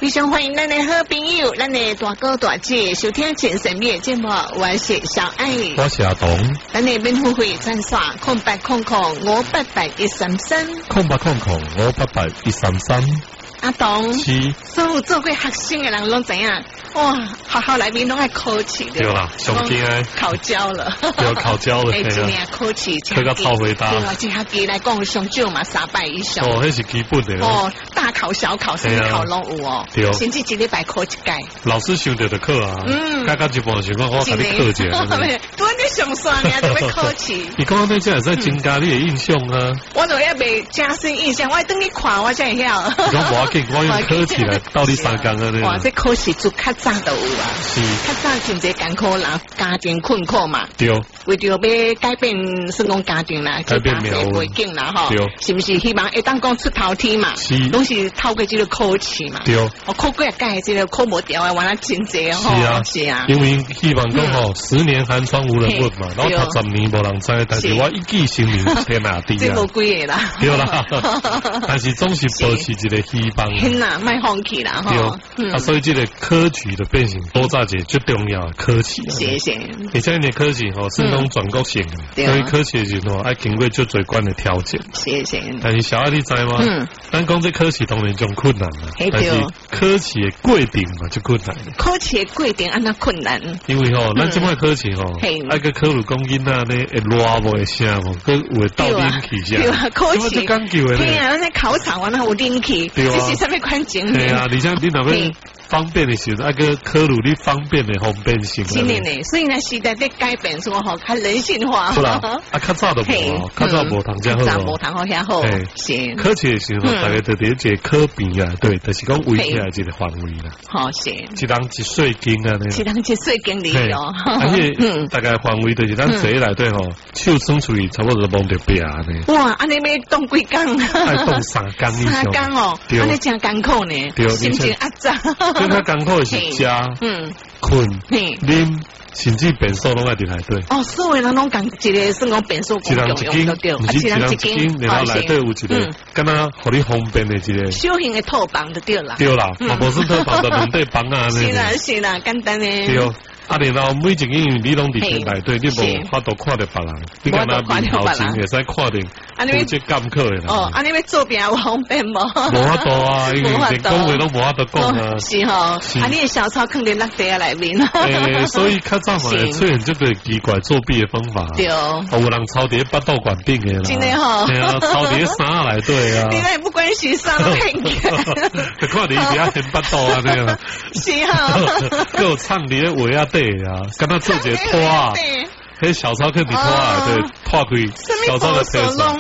非常欢迎咱的好朋友，咱的大哥大姐收听前神秘的节目，我是小爱， 我是阿童。 咱的免付费专线0800588133，0800588133。阿童， 是所有做过学生的人拢知影，哇，学校内面拢爱考试的， 对啦，上惊的考焦了， 对，考焦了， 哎，真的考试， 这个超回答， 对啊，这学期来讲上少嘛300以上， 哦，那是基本的哦，大考小考甚至考拢有哦， 对， 甚至一礼拜考一届， 老师想着的课啊，加加一半想讲我给你课一下， 拄你上山呢，就要考试。 你讲那这也在增加你的印象啊？ 我就要未加深印象，我等你看我才会晓。 你讲无要紧，我用考起来到底3天啊？ 哇，这考试做较早都有啊， 是较早真侪艰苦人家庭困苦嘛， 对， 为着要改变算讲家庭啦， 改变社会背景啦，吼， 对， 是不是希望会当讲出头天嘛？ 是， 拢是透过这个考试嘛？ 对， 我考过届这个考无掉的，原来真侪吼， 是啊， 是啊， 因为希望讲吼，10年寒窗无人问嘛，然后读10年无人知，但是我一记心灵天哪地啊， 这无几个啦， 对啦，但是总是保持一个希望。 天哪，卖放弃啦， 吼，啊，所以这个科举的变成多大节最重要的科举。 谢谢。 而且你的科举吼，是拢全国性的，所以科举的时候爱经过最最关的条件。 谢谢。 但是小爱你知吗？咱讲这科举当然种困难啦，但是科举的过程嘛就困难。 考试的过程安那困难？ 因为吼，咱即摆考试吼，爱个考虑讲囡仔呢会热无会啥无，佮有会斗冷气啥。 对啊，考试就讲究的。 对啊，咱考场完了有冷气，这是什么环境？ 对啊，而且你若要方便的时候，那个考虑你方便的方便性。 真的呢，所以呢时代在改变，说吼较人性化。 不啦，啊较早都无，较早无通遮好。 早无通好遐好。是。 考试的时候，大家就伫一个考边啊，对，就是讲围起来一个范围啦。 好是。 一人一岁经啊呢。 一人一岁经里哦。 而且大概范围就是咱坐内底吼，手伸出去差不多摸着壁呢。 哇，安尼要动几工？ 爱动3工以上。 3工哦，安尼真艰苦呢。 对， 心情压榨。 最较艰苦的是食、困、啉，甚至便所拢爱伫内底。 哦，所有人拢讲一个算讲便所公共用都对， 一人一间，然后内底有一个，敢若互你方便的一个小型的套房就对啦。 对啦，无是套房，就两块房啊。 是啦是啦，简单的。 对。啊，然后每一个因为你拢伫内底，你无法度看到别人，你敢若面头前会使看到有这感慨的啦。 哦，安尼要做饼有方便无？ 无法度啊，因为连讲话都无法度讲啊。 是吼，啊，你的小抄肯定落地啊内面。 所以较早嘛会出现这个奇怪作弊的方法。 对。 有人抄伫巴肚管顶的啦。 真的吼。 对啊，抄伫衫内底啊。 你那不关系衫都骗起。 就看你底下显巴肚啊那样。 是吼。 还有唱伫咧鞋仔底啊，敢若做一个拖啊。迄小抄肯伫拖啊，对，拖开小抄的车上。